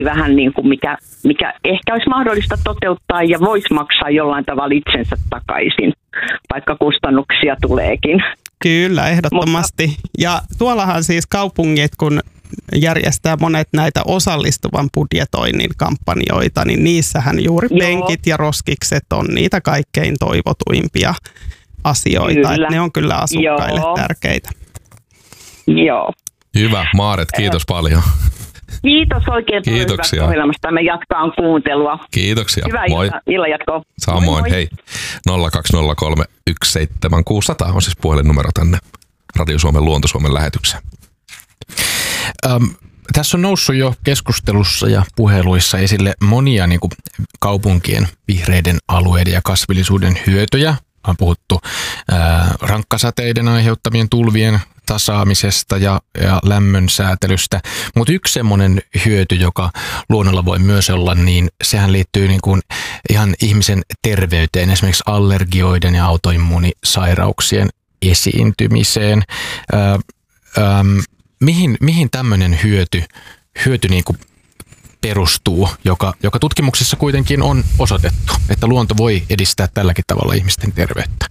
vähän niin kuin mikä ehkä olisi mahdollista toteuttaa ja voisi maksaa jollain tavalla itsensä takaisin, vaikka kustannuksia tuleekin. Kyllä, ehdottomasti. Ja tuollahan siis kaupungit, kun järjestää monet näitä osallistuvan budjetoinnin kampanjoita, niin niissähän juuri penkit ja roskikset on niitä kaikkein toivotuimpia asioita. Että ne on kyllä asukkaille tärkeitä. Joo. Hyvä. Maaret, kiitos paljon. Kiitos oikein paljon Kiitoksia. ohjelmasta. Me jatkaa kuuntelua. Kiitoksia. Hyvää illan jatkoa. Samoin, hei. 020317600 on siis puhelinnumero tänne Radio Suomen Luonto Suomen lähetykseen. Tässä on noussut jo keskustelussa ja puheluissa esille monia niin kuin kaupunkien vihreiden alueiden ja kasvillisuuden hyötyjä. On puhuttu rankkasateiden aiheuttamien tulvien tasaamisesta ja lämmön säätelystä. Mutta yksi semmoinen hyöty, joka luonnolla voi myös olla, niin sehän liittyy niin kuin ihan ihmisen terveyteen, esimerkiksi allergioiden ja autoimmuunisairauksien esiintymiseen. Mihin tämmöinen hyöty niin kuin perustuu, joka tutkimuksissa kuitenkin on osoitettu, että luonto voi edistää tälläkin tavalla ihmisten terveyttä?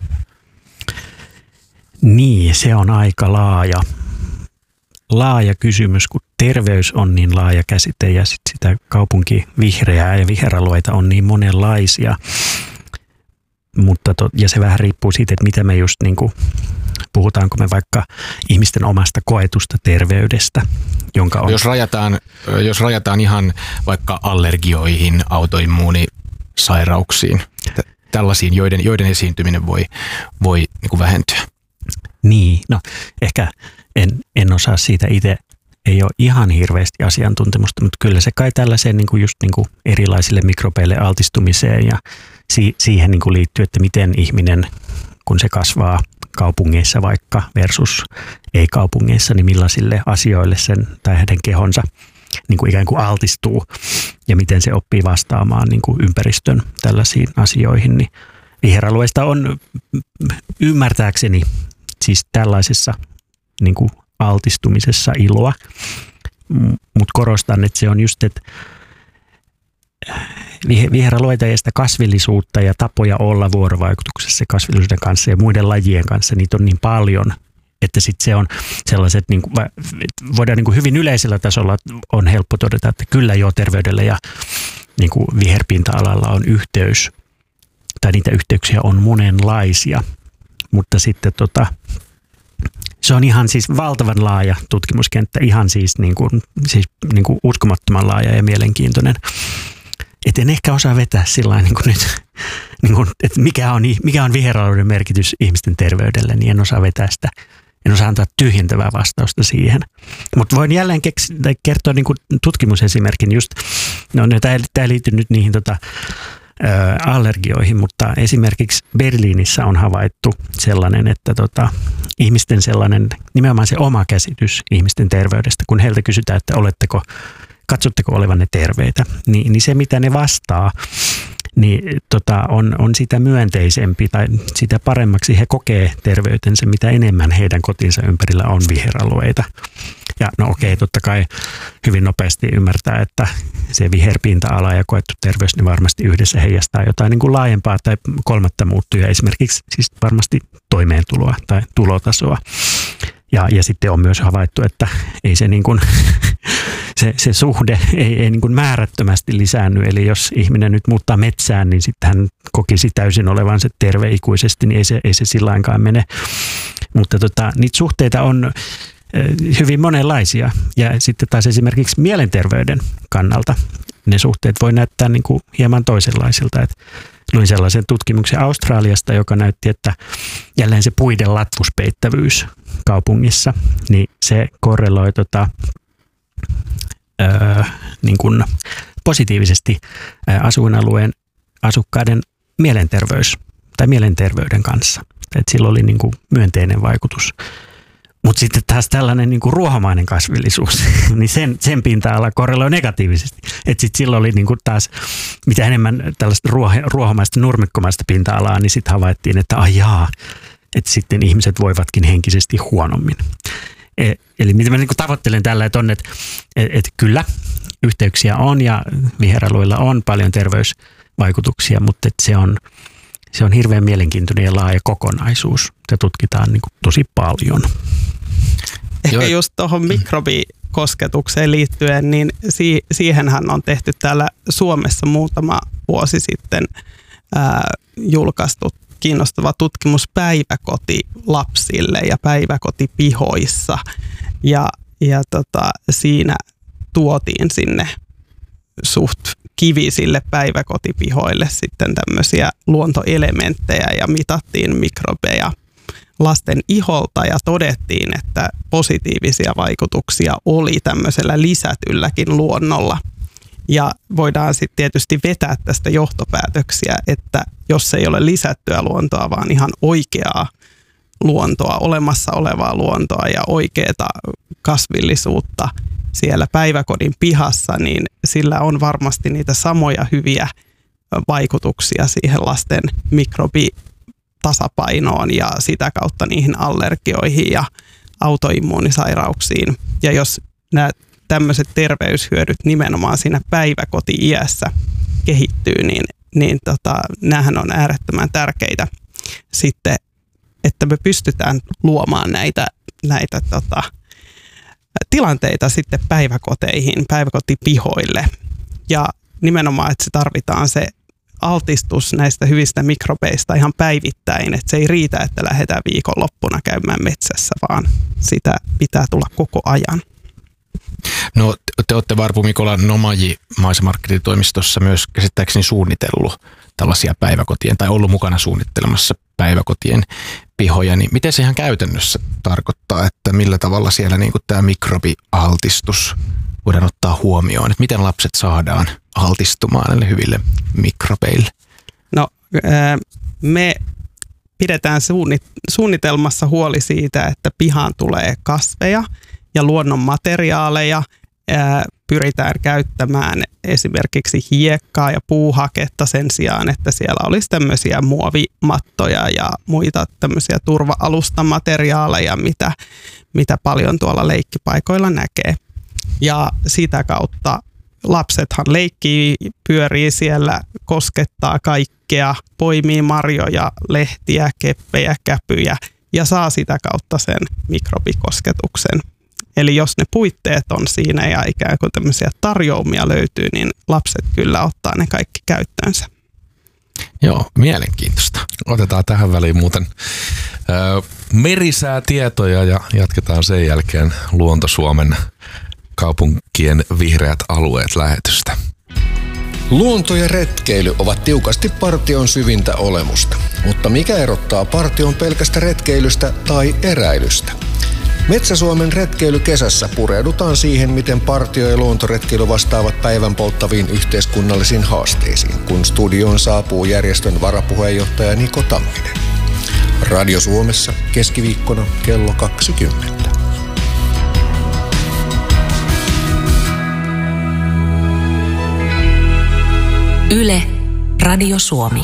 Niin, se on aika laaja kysymys, kun terveys on niin laaja käsite ja sitä kaupunkivihreää ja viheralueita on niin monenlaisia. Mutta ja se vähän riippuu siitä, että mitä me just niin kuin, puhutaanko me vaikka ihmisten omasta koetusta terveydestä, jonka on... Jos rajataan ihan vaikka allergioihin, autoimmuunisairauksiin, tällaisiin, joiden esiintyminen voi niin kuin vähentyä. Niin, no ehkä en osaa siitä itse, ei ole ihan hirveästi asiantuntemusta, mutta kyllä se kai tällaiseen niin kuin just niin kuin erilaisille mikrobeille altistumiseen ja siihen niin kuin liittyy, että miten ihminen, kun se kasvaa kaupungeissa vaikka versus ei-kaupungeissa, niin millaisille asioille sen tai hänen kehonsa niin kuin ikään kuin altistuu ja miten se oppii vastaamaan niin kuin ympäristön tällaisiin asioihin. Niin viheralueista on ymmärtääkseni siis tällaisessa niin kuin altistumisessa iloa, mutta korostan, että se on just, että viheralueita ja sitä kasvillisuutta ja tapoja olla vuorovaikutuksessa kasvillisuuden kanssa ja muiden lajien kanssa, niitä on niin paljon, että sitten se on sellaiset, niin kuin, voidaan niin kuin hyvin yleisellä tasolla on helppo todeta, että kyllä jo terveydellä ja niin kuin viherpinta-alalla on yhteys, tai niitä yhteyksiä on monenlaisia, mutta sitten se on ihan siis valtavan laaja tutkimuskenttä, ihan siis niin kuin uskomattoman laaja ja mielenkiintoinen. Et en ehkä osaa vetää sillä niin kuin nyt, niin kuin, että mikä on viheralueiden merkitys ihmisten terveydelle, niin en osaa vetää sitä. En osaa antaa tyhjentävää vastausta siihen. Mutta voin jälleen kertoa niin kuin tutkimusesimerkin just, no tämä ei liity nyt niihin allergioihin, mutta esimerkiksi Berliinissä on havaittu sellainen, että ihmisten sellainen, nimenomaan se oma käsitys ihmisten terveydestä, kun heiltä kysytään, että katsotteko olevanne terveitä, niin se mitä ne vastaa, niin on sitä myönteisempi tai sitä paremmaksi he kokee terveytensä, mitä enemmän heidän kotinsa ympärillä on viheralueita. Ja no okei, totta kai hyvin nopeasti ymmärtää, että se viherpinta-ala ja koettu terveys niin varmasti yhdessä heijastaa jotain niin kuin laajempaa tai kolmatta muuttujaa, esimerkiksi siis varmasti toimeentuloa tai tulotasoa. Ja sitten on myös havaittu, että ei se, niin kuin, se suhde ei niin kuin määrättömästi lisäänny. Eli jos ihminen nyt muuttaa metsään, niin sitten hän kokisi täysin olevansa terve ikuisesti, niin ei se sillä lainkaan mene. Mutta niitä suhteita on hyvin monenlaisia. Ja sitten taas esimerkiksi mielenterveyden kannalta ne suhteet voi näyttää niin kuin hieman toisenlaisilta. Et luin sellaisen tutkimuksen Australiasta, joka näytti, että jälleen se puiden latvuspeittävyys kaupungissa, niin se korreloi niin kuin positiivisesti asuinalueen asukkaiden mielenterveyden kanssa. Et sillä oli niin kuin myönteinen vaikutus. Mutta sitten taas tällainen niin kuin ruohomainen kasvillisuus, niin sen pinta-ala korreloi negatiivisesti. Että sitten silloin oli niin kuin taas, mitä enemmän tällaista ruohomaista, nurmikkomaista pinta-alaa, niin sitten havaittiin, että että sitten ihmiset voivatkin henkisesti huonommin. Eli mitä mä niin kuin tavoittelen tällä, että on, että kyllä yhteyksiä on ja viheralueilla on paljon terveysvaikutuksia, mutta että se on hirveän mielenkiintoinen ja laaja kokonaisuus. Sitä tutkitaan niin kuin tosi paljon. Ehkä just tuohon mikrobikosketukseen liittyen, niin siihenhän on tehty täällä Suomessa muutama vuosi sitten julkaistu kiinnostava tutkimus päiväkotilapsille ja päiväkotipihoissa. Ja siinä tuotiin sinne suht kivisille päiväkotipihoille sitten tämmöisiä luontoelementtejä ja mitattiin mikrobeja lasten iholta ja todettiin, että positiivisia vaikutuksia oli tämmöisellä lisätylläkin luonnolla. Ja voidaan sitten tietysti vetää tästä johtopäätöksiä, että jos ei ole lisättyä luontoa, vaan ihan oikeaa luontoa, olemassa olevaa luontoa ja oikeaa kasvillisuutta siellä päiväkodin pihassa, niin sillä on varmasti niitä samoja hyviä vaikutuksia siihen lasten mikrobitasapainoon ja sitä kautta niihin allergioihin ja autoimmuunisairauksiin. Ja jos nämä tämmöiset terveyshyödyt nimenomaan siinä päiväkoti-iässä kehittyy, niin näähän on äärettömän tärkeitä sitten, että me pystytään luomaan näitä tilanteita sitten päiväkoteihin, päiväkotipihoille. Ja nimenomaan, että se tarvitaan se altistus näistä hyvistä mikrobeista ihan päivittäin, että se ei riitä, että lähdetään viikonloppuna käymään metsässä, vaan sitä pitää tulla koko ajan. No te olette Varpu Mikola Nomaji maisemarkkinointitoimistossa myös käsittääkseni suunnitellut tällaisia päiväkotien tai ollut mukana suunnittelemassa päiväkotien pihoja, niin miten se ihan käytännössä tarkoittaa, että millä tavalla siellä niin kuin tämä mikrobialtistus voidaan ottaa huomioon, että miten lapset saadaan altistumaan näille hyville mikrobeille? No me pidetään suunnitelmassa huoli siitä, että pihaan tulee kasveja ja luonnon materiaaleja. Pyritään käyttämään esimerkiksi hiekkaa ja puuhaketta sen sijaan, että siellä olisi tämmöisiä muovimattoja ja muita tämmöisiä turva-alustamateriaaleja, mitä paljon tuolla leikkipaikoilla näkee. Ja sitä kautta lapsethan leikkii, pyörii siellä, koskettaa kaikkea, poimii marjoja, lehtiä, keppejä, käpyjä ja saa sitä kautta sen mikrobikosketuksen. Eli jos ne puitteet on siinä ja ikään kuin tämmöisiä tarjoumia löytyy, niin lapset kyllä ottaa ne kaikki käyttöönsä. Joo, mielenkiintoista. Otetaan tähän väliin muuten merisäätietoja ja jatketaan sen jälkeen Luonto-Suomen kaupunkien vihreät alueet -lähetystä. Luonto ja retkeily ovat tiukasti partion syvintä olemusta, mutta mikä erottaa partion pelkästä retkeilystä tai eräilystä? Metsä-Suomen retkeilykesässä pureudutaan siihen, miten partio- ja luontoretkeily vastaavat päivän polttaviin yhteiskunnallisiin haasteisiin, kun studioon saapuu järjestön varapuheenjohtaja Niko Tamminen. Radio Suomessa keskiviikkona kello 20. Yle, Radio Suomi.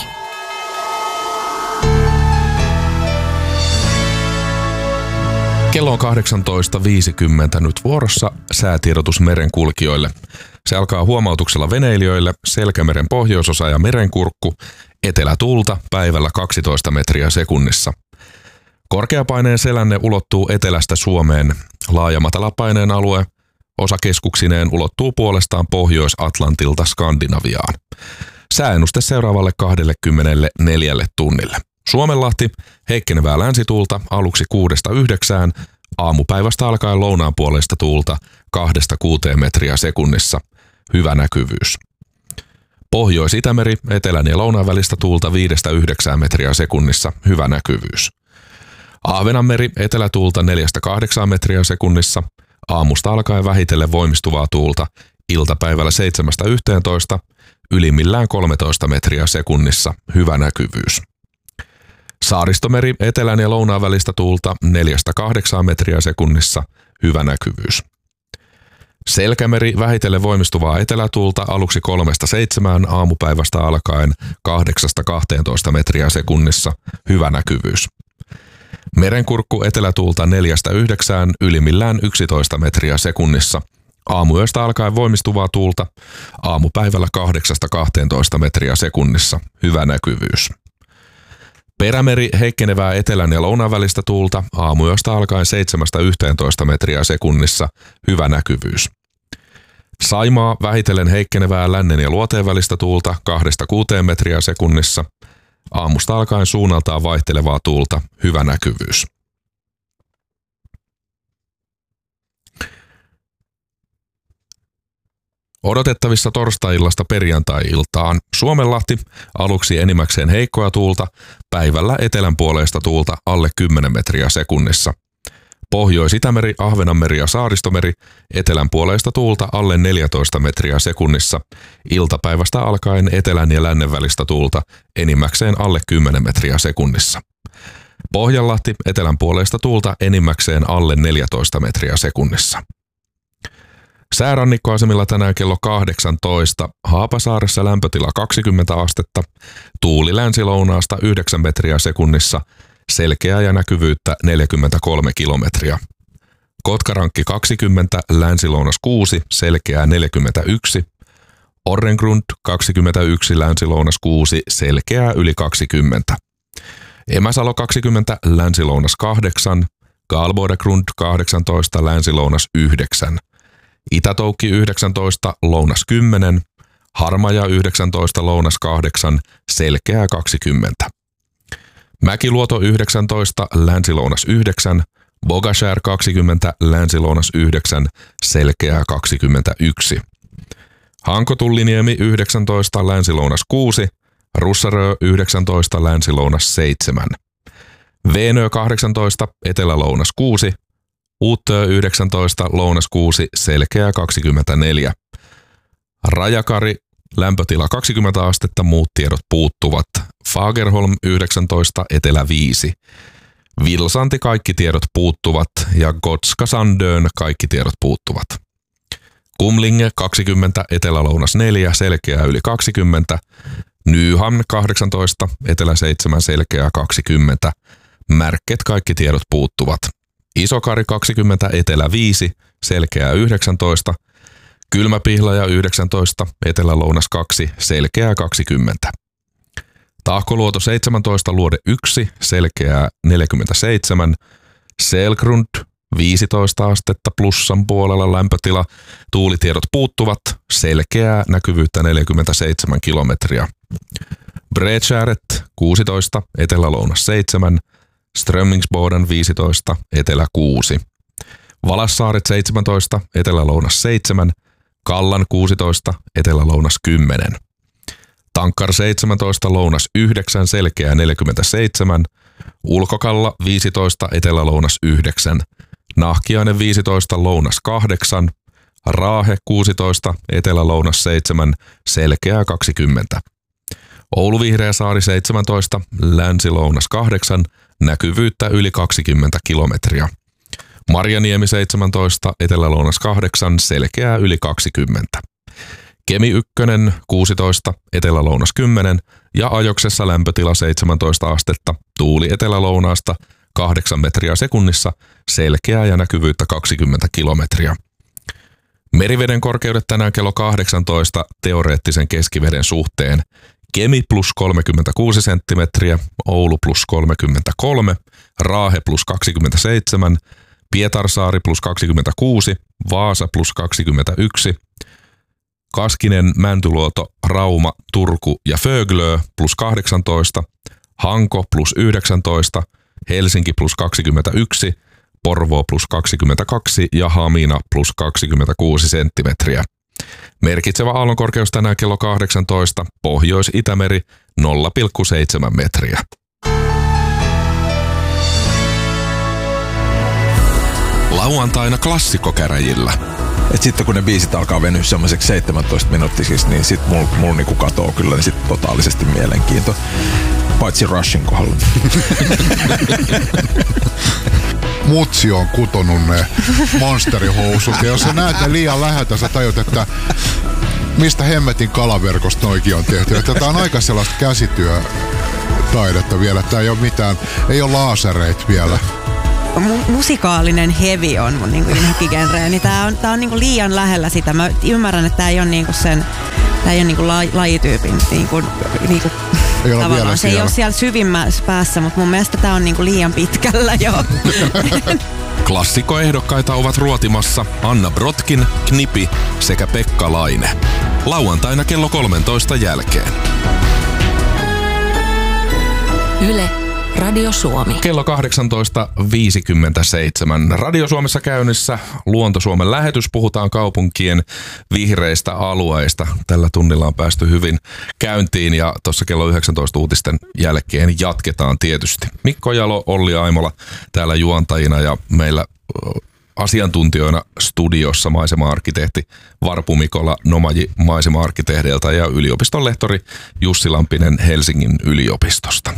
Kello on 18.50 nyt vuorossa säätiedotus merenkulkijoille. Se alkaa huomautuksella veneilijöille, Selkämeren pohjoisosa ja merenkurkku, etelätuulta päivällä 12 metriä sekunnissa. Korkeapaineen selänne ulottuu etelästä Suomeen, laaja matalapaineen alue osakeskuksineen ulottuu puolestaan Pohjois-Atlantilta Skandinaviaan. Sääennuste seuraavalle 24 tunnille. Suomenlahti, heikkenevää länsituulta aluksi 6-9, aamupäivästä alkaen lounaanpuoleista tuulta 2-6 metriä sekunnissa, hyvä näkyvyys. Pohjois-Itämeri, etelän ja lounaan välistä tuulta 5-9 metriä sekunnissa, hyvä näkyvyys. Ahvenanmeri, etelätuulta 4-8 metriä sekunnissa, aamusta alkaen vähitellen voimistuvaa tuulta, iltapäivällä 7-11, ylimmillään 13 metriä sekunnissa, hyvä näkyvyys. Saaristomeri, etelän ja lounaan välistä tuulta 4-8 metriä sekunnissa, hyvä näkyvyys. Selkämeri, vähitellen voimistuvaa etelätuulta aluksi 3-7, aamupäivästä alkaen 8-12 metriä sekunnissa, hyvä näkyvyys. Merenkurkku etelätuulta 4-9, ylimmillään 11 metriä sekunnissa. Aamuyöstä alkaen voimistuvaa tuulta, aamupäivällä 8-12 metriä sekunnissa. Hyvä näkyvyys. Perämeri heikkenevää etelän ja lounaan välistä tuulta, aamuyöstä alkaen 7-11 metriä sekunnissa. Hyvä näkyvyys. Saimaa vähitellen heikkenevää lännen ja luoteen välistä tuulta 2-6 metriä sekunnissa. Aamusta alkaen suunnaltaan vaihtelevaa tuulta, hyvä näkyvyys. Odotettavissa torstai-illasta perjantai-iltaan Suomenlahti, aluksi enimmäkseen heikkoa tuulta, päivällä etelänpuoleista tuulta alle 10 metriä sekunnissa. Pohjois-Itämeri, Ahvenanmeri ja Saaristomeri, etelänpuoleista tuulta alle 14 metriä sekunnissa. Iltapäivästä alkaen etelän ja lännen välistä tuulta enimmäkseen alle 10 metriä sekunnissa. Pohjanlahti, etelänpuoleista tuulta enimmäkseen alle 14 metriä sekunnissa. Säärannikkoasemilla tänään kello 18. Haapasaaressa lämpötila 20 astetta, tuuli länsilounaasta 9 metriä sekunnissa, selkeää ja näkyvyyttä 43 kilometriä. Kotkarankki 20, länsilounas 6, selkeää 41. Orrengrund 21, länsilounas 6, selkeää yli 20. Emäsalo 20, länsilounas 8, Galbodegrund 18, länsilounas 9. Itätoukki 19, lounas 10, Harmaja 19, lounas 8, selkeää 20. Mäkiluoto 19, länsilounas 9, Bogashär 20, länsilounas 9, selkeää 21. Hanko-Tulliniemi 19, länsilounas 6, Russarö 19, länsilounas 7. Veenö 18, etelälounas 6, Uutö 19, lounas 6, selkeää 24. Rajakari, lämpötila 20 astetta, muut tiedot puuttuvat. Fagerholm 19, etelä 5. Vilsanti, kaikki tiedot puuttuvat ja Gotska Sandön, kaikki tiedot puuttuvat. Kumlinge 20, etelä-lounas 4, selkeää yli 20. Nyhamn 18, etelä 7, selkeää 20. Märket, kaikki tiedot puuttuvat. Isokari 20, etelä 5, selkeää 19. Kylmäpihlaja 19, etelä-lounas 2, selkeää 20. Tahkoluoto 17, luode 1, selkeää 47. Selgrund 15 astetta plussan puolella lämpötila, tuulitiedot puuttuvat, selkeää näkyvyyttä 47 kilometriä. Bredskäret 16, etelä-lounas 7, Strömmingsboden 15, etelä 6. Valassaaret 17, etelä-lounas 7, Kallan 16, etelä-lounas 10. Tankkar 17, lounas 9, selkeää 47. Ulkokalla 15, etelä-lounas 9. Nahkiainen 15, lounas 8. Raahe 16, etelä-lounas 7, selkeää 20. Oulu-Vihreäsaari 17, länsi-lounas 8, näkyvyyttä yli 20 kilometriä. Marjaniemi 17, etelä-lounas 8, selkeää yli 20. Kemi 1, 16, etelä-lounas 10 ja Ajoksessa lämpötila 17 astetta, tuuli etelä-lounaasta 8 metriä sekunnissa, selkeää ja näkyvyyttä 20 kilometriä. Meriveden korkeudet tänään kello 18 teoreettisen keskiveden suhteen. Kemi plus 36 senttimetriä, Oulu plus 33, Raahe plus 27, Pietarsaari plus 26, Vaasa plus 21, Kaskinen, Mäntyluoto, Rauma, Turku ja Föglö plus 18, Hanko plus 19, Helsinki plus 21, Porvoo plus 22 ja Hamina plus 26 senttimetriä. Merkitsevä aallonkorkeus tänään kello 18, Pohjois-Itämeri 0,7 metriä. Lauantaina klassikkokäräjillä. Et sitten kun ne biisit alkaa venyä semmoiseksi 17 minuuttisiksi, niin sit mulla niinku katoo kyllä niin sit totaalisesti mielenkiinto. Paitsi Rushin kohdalla. Mutsi on kutonut ne monsterihousut. Ja jos sä näet ne liian läheltä, sä tajut, että mistä hemmetin kalaverkosta noikin on tehty. Että tää on aika sellaista taidetta vielä. Tää ei ole mitään, ei ole laasereita vielä. Musikaalinen heavy on mun niinku inhokkigenre, niin tää on niinku liian lähellä sitä. Mä ymmärrän, että tää ei ole niinku sen, tää ei ole niinku lajityypin niinku ei ole vielä se ei ole siellä syvimmässä päässä, mutta mun mielestä tää on niinku liian pitkällä jo. Klassikkoehdokkaita ovat ruotimassa Anna Brotkin, Knipi sekä Pekka Laine. Lauantaina kello 13 jälkeen. Yle, Radio Suomi. Kello 18.57. Radio Suomessa käynnissä Luonto Suomen lähetys. Puhutaan kaupunkien vihreistä alueista. Tällä tunnilla on päästy hyvin käyntiin ja tuossa kello 19 uutisten jälkeen jatketaan tietysti. Mikko Jalo, Olli Aimola täällä juontajina ja meillä asiantuntijoina studiossa maisema-arkkitehti Varpu Mikola Nomaji maisema-arkkitehdiltä ja yliopiston lehtori Jussi Lampinen Helsingin yliopistosta.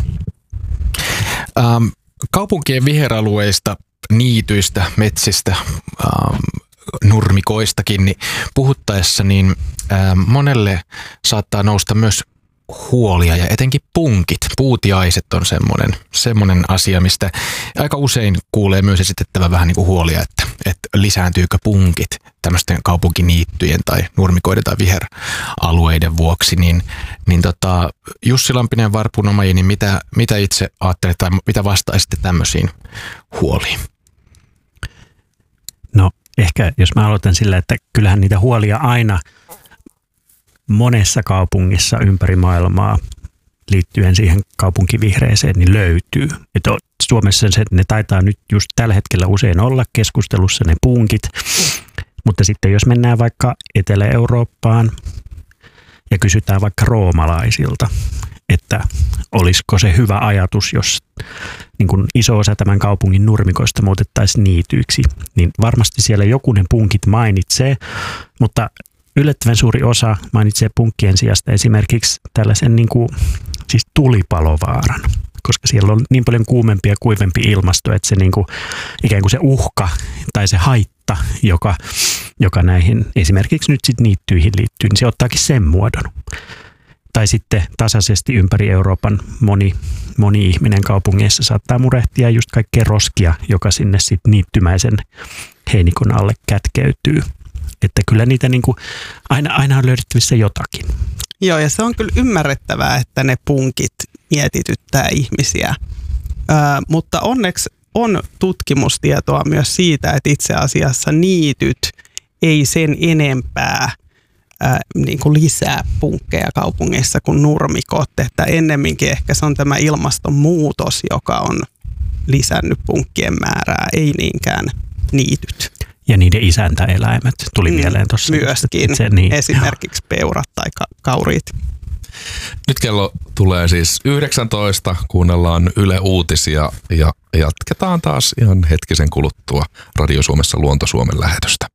Kaupunkien viheralueista, niityistä, metsistä, nurmikoistakin niin puhuttaessa niin monelle saattaa nousta myös huolia ja etenkin punkit, puutiaiset on semmoinen asia, mistä aika usein kuulee myös esitettävän vähän niin kuin huolia, että lisääntyykö punkit tämmöisten kaupunkiniittyjen tai nurmikoiden tai viheralueiden vuoksi, niin Jussi Lampinen ja Varpu Nomaji, niin mitä itse ajattelet tai mitä vastaisitte tämmöisiin huoliin? No ehkä jos mä aloitan sillä, että kyllähän niitä huolia aina monessa kaupungissa ympäri maailmaa liittyen siihen kaupunkivihreeseen niin löytyy. Että Suomessa ne taitaa nyt just tällä hetkellä usein olla keskustelussa ne punkit, mutta sitten jos mennään vaikka Etelä-Eurooppaan ja kysytään vaikka roomalaisilta, että olisiko se hyvä ajatus, jos niin kun iso osa tämän kaupungin nurmikoista muutettaisiin niityiksi, niin varmasti siellä jokunen punkit mainitsee, mutta yllättävän suuri osa mainitsee punkkien sijasta esimerkiksi tällaisen niin kuin, siis tulipalovaaran, koska siellä on niin paljon kuumempi ja kuivempi ilmasto, että se niin kuin, ikään kuin se uhka tai se haitta, joka näihin esimerkiksi nyt sit niittyihin liittyy, niin se ottaakin sen muodon. Tai sitten tasaisesti ympäri Euroopan moni ihminen kaupungeissa saattaa murehtia just kaikkea roskia, joka sinne sitten niittymäisen heinikon alle kätkeytyy. Että kyllä niitä niin kuin aina on löydettävissä jotakin. Joo, ja se on kyllä ymmärrettävää, että ne punkit mietityttää ihmisiä. Mutta onneksi on tutkimustietoa myös siitä, että itse asiassa niityt ei sen enempää niin kuin lisää punkkeja kaupungeissa kuin nurmikot. Että ennemminkin ehkä se on tämä ilmastonmuutos, joka on lisännyt punkkien määrää, ei niinkään niityt. Ja niiden isäntäeläimet tuli mieleen tuossa. Myöskin, niin. Esimerkiksi peurat tai kauriit. Nyt kello tulee siis 19, kuunnellaan Yle Uutisia ja jatketaan taas ihan hetkisen kuluttua Radio Suomessa Luonto Suomen lähetystä.